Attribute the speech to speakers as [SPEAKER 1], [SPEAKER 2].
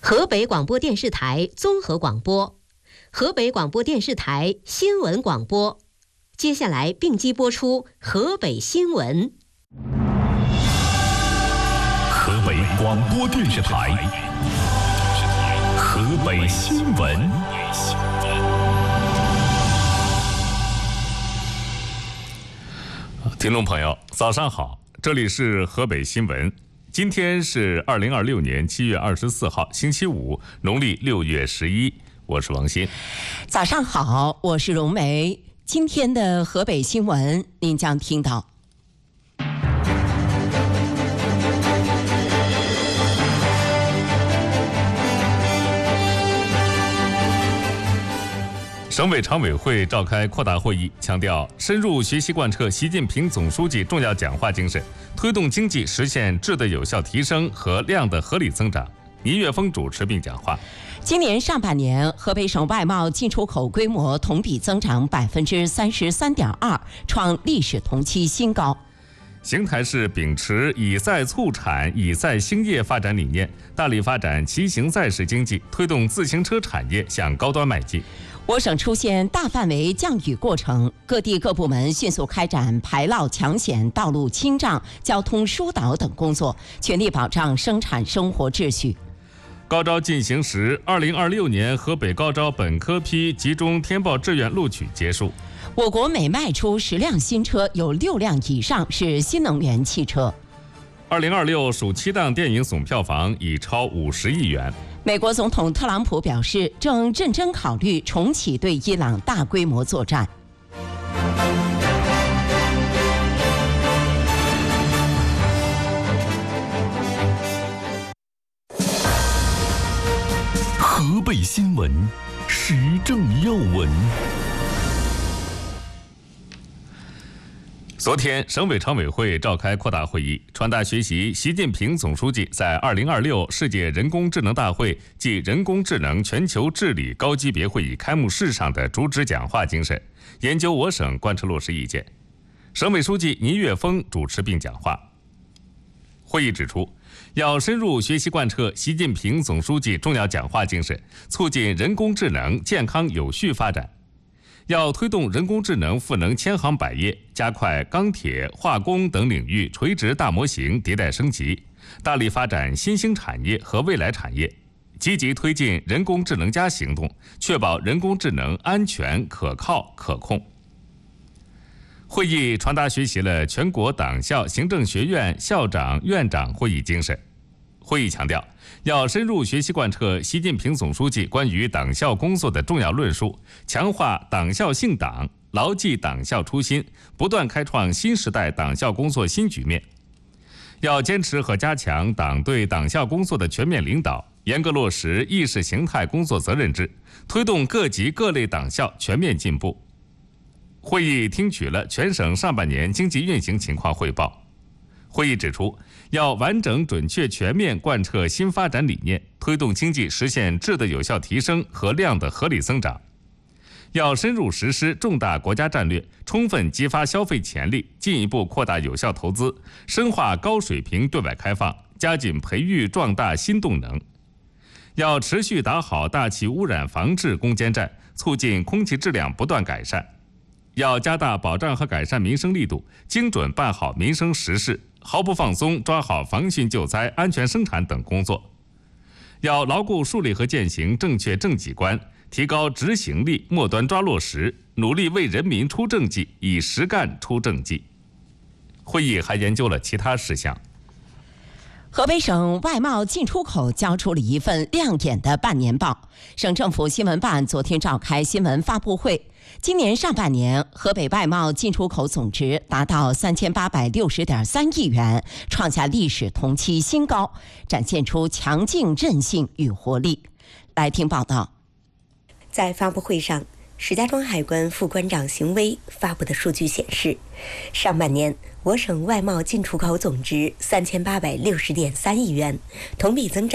[SPEAKER 1] 河北广播电视台综合广播，河北广播电视台新闻广播。接下来并机播出河北新闻。
[SPEAKER 2] 河北广播电视台河北新闻。听众朋友，早上好，这里是河北新闻。今天是2026年7月24号，星期五，农历6月11，我是王鑫。
[SPEAKER 3] 早上好，我是荣梅。今天的河北新闻，您将听到。
[SPEAKER 2] 省委常委会召开扩大会议，强调深入学习贯彻习近平总书记重要讲话精神，推动经济实现质的有效提升和量的合理增长。倪岳峰主持并讲话。
[SPEAKER 3] 今年上半年，河北省外贸进出口规模同比增长33.2%，创历史同期新高。
[SPEAKER 2] 邢台市秉持以赛促产、以赛兴业发展理念，大力发展骑行赛事经济，推动自行车产业向高端迈进。
[SPEAKER 3] 我省出现大范围降雨过程，各地各部门迅速开展排涝抢险、道路清障、交通疏导等工作，全力保障生产生活秩序。
[SPEAKER 2] 高招进行时，2026年河北高招本科批集中填报志愿录取结束。
[SPEAKER 3] 我国每卖出10辆新车，有6辆以上是新能源汽车。
[SPEAKER 2] 2026暑期档电影总票房已超50亿元。
[SPEAKER 3] 美国总统特朗普表示，正认真考虑重启对伊朗大规模作战。
[SPEAKER 2] 河北新闻，时政要闻。昨天，省委常委会召开扩大会议，传达学习习近平总书记在2026世界人工智能大会暨人工智能全球治理高级别会议开幕式上的主旨讲话精神，研究我省贯彻落实意见。省委书记倪岳峰主持并讲话。会议指出，要深入学习贯彻习近平总书记重要讲话精神，促进人工智能健康有序发展。要推动人工智能赋能千行百业，加快钢铁、化工等领域垂直大模型迭代升级，大力发展新兴产业和未来产业，积极推进人工智能+行动，确保人工智能安全、可靠、可控。会议传达学习了全国党校行政学院校长、院长会议精神。会议强调，要深入学习贯彻习近平总书记关于党校工作的重要论述，强化党校信党，牢记党校初心，不断开创新时代党校工作新局面。要坚持和加强党对党校工作的全面领导，严格落实意识形态工作责任制，推动各级各类党校全面进步。会议听取了全省上半年经济运行情况汇报。会议指出，要完整准确全面贯彻新发展理念，推动经济实现质的有效提升和量的合理增长。要深入实施重大国家战略，充分激发消费潜力，进一步扩大有效投资，深化高水平对外开放，加紧培育壮大新动能。要持续打好大气污染防治攻坚战，促进空气质量不断改善。要加大保障和改善民生力度，精准办好民生实事，毫不放松抓好防汛救灾、安全生产等工作。要牢固树立和践行正确政绩观，提高执行力，末端抓落实，努力为人民出政绩，以实干出政绩。会议还研究了其他事项。
[SPEAKER 3] 河北省外贸进出口交出了一份亮眼的半年报。省政府新闻办昨天召开新闻发布会。今年上半年，河北外贸进出口总值达到3860.3亿元，创下历史同期新高，展现出强劲韧性与活力。来听报道。
[SPEAKER 4] 在发布会上，石家庄海关副关长邢威发布的数据显示，上半年我省外贸进出口总值3860.3亿元，同比增长